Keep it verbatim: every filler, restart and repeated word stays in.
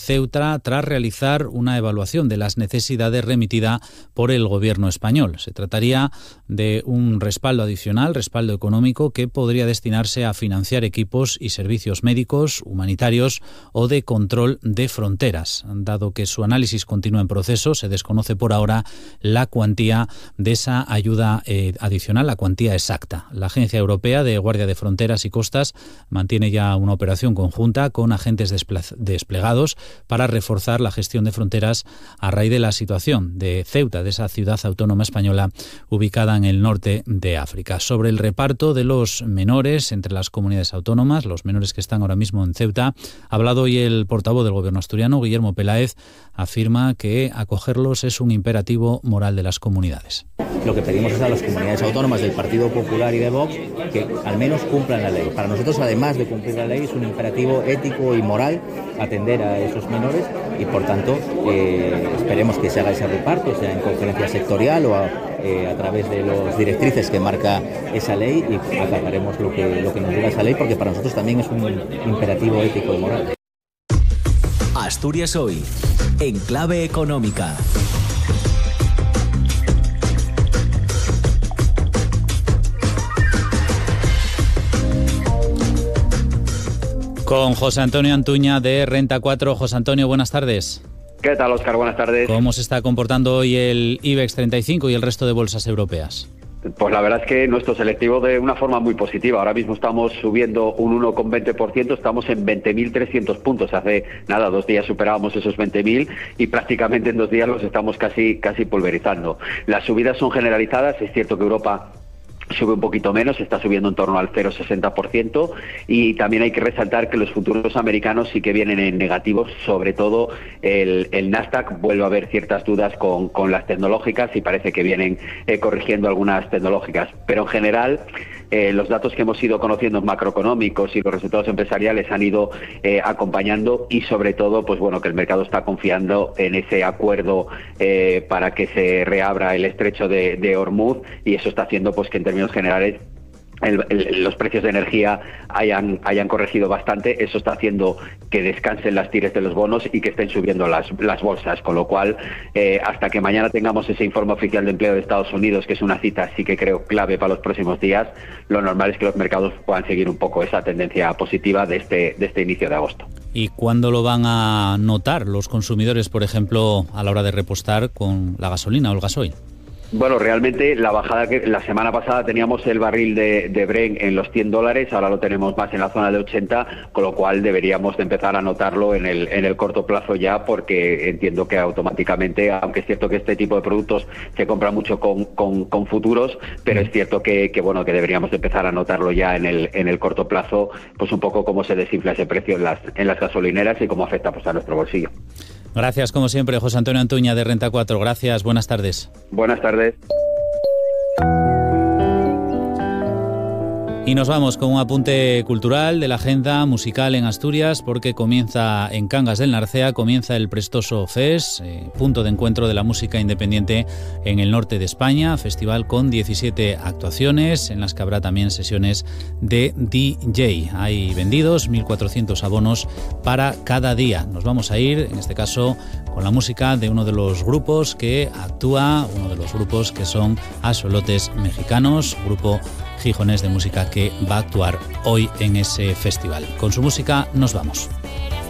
Ceuta tras realizar una evaluación de las necesidades remitida por el Gobierno español. Se trataría de un respaldo adicional, respaldo económico, que podría destinarse a financiar equipos y servicios médicos, humanitarios o de control de fronteras. Dado que su análisis continúa en proceso, se desconoce por ahora la cuantía de esa ayuda eh, adicional, la cuantía exacta. La Agencia Europea de Guardia de Fronteras y Costas mantiene ya una operación conjunta con agentes desplegados para reforzar la gestión de fronteras a raíz de la situación de Ceuta, de esa ciudad autónoma española ubicada en el norte de África. Sobre el reparto de los menores entre las comunidades autónomas, los menores que están ahora mismo en Ceuta, ha hablado hoy el portavoz del Gobierno asturiano, Guillermo Peláez, afirma que acogerlos es un imperativo moral de las comunidades. Lo que pedimos es a las comunidades autónomas del Partido Popular y de Vox que al menos cumplan la ley. Para nosotros, además de cumplir la ley, es un imperativo ético y moral atender a esos menores y, por tanto, eh, esperemos que se haga ese reparto, sea en conferencia sectorial o a, eh, a través de las directrices que marca esa ley, y acataremos lo que, lo que nos diga esa ley, porque para nosotros también es un imperativo ético y moral. Asturias Hoy, en clave económica. Con José Antonio Antuña de Renta cuatro. José Antonio, buenas tardes. ¿Qué tal, Óscar? Buenas tardes. ¿Cómo se está comportando hoy el IBEX treinta y cinco y el resto de bolsas europeas? Pues la verdad es que nuestro selectivo de una forma muy positiva. Ahora mismo estamos subiendo un uno coma veinte por ciento, estamos en veinte mil trescientos puntos. Hace nada, dos días superábamos esos veinte mil y prácticamente en dos días los estamos casi, casi pulverizando. Las subidas son generalizadas, es cierto que Europa sube un poquito menos, está subiendo en torno al cero coma sesenta por ciento, y también hay que resaltar que los futuros americanos sí que vienen en negativos, sobre todo el, el Nasdaq vuelve a haber ciertas dudas con, con las tecnológicas y parece que vienen eh, corrigiendo algunas tecnológicas, pero en general eh, los datos que hemos ido conociendo macroeconómicos y los resultados empresariales han ido eh, acompañando, y sobre todo pues bueno, que el mercado está confiando en ese acuerdo eh, para que se reabra el estrecho de, de Hormuz, y eso está haciendo pues que en términos generales El, el, los precios de energía hayan, hayan corregido bastante. Eso está haciendo que descansen las tires de los bonos y que estén subiendo las, las bolsas, con lo cual eh, hasta que mañana tengamos ese informe oficial de empleo de Estados Unidos, que es una cita sí que creo clave para los próximos días, lo normal es que los mercados puedan seguir un poco esa tendencia positiva de este, de este inicio de agosto. ¿Y cuándo lo van a notar los consumidores, por ejemplo, a la hora de repostar con la gasolina o el gasoil? Bueno, realmente la bajada que la semana pasada teníamos el barril de, de Brent en los cien dólares, ahora lo tenemos más en la zona de ochenta, con lo cual deberíamos de empezar a notarlo en el, en el corto plazo ya, porque entiendo que automáticamente, aunque es cierto que este tipo de productos se compra mucho con, con, con futuros, pero es cierto que, que bueno, que deberíamos de empezar a notarlo ya en el, en el corto plazo, pues un poco cómo se desinfla ese precio en las, en las gasolineras y cómo afecta pues a nuestro bolsillo. Gracias, como siempre, José Antonio Antuña de Renta cuatro. Gracias, buenas tardes. Buenas tardes. Y nos vamos con un apunte cultural de la agenda musical en Asturias, porque comienza en Cangas del Narcea, comienza el Prestoso Fest, eh, punto de encuentro de la música independiente en el norte de España, festival con diecisiete actuaciones, en las que habrá también sesiones de D J. Hay vendidos mil cuatrocientos abonos para cada día. Nos vamos a ir, en este caso, con la música de uno de los grupos que actúa, uno de los grupos que son Axolotes Mexicanos, grupo gijonés de música que va a actuar hoy en ese festival. Con su música nos vamos.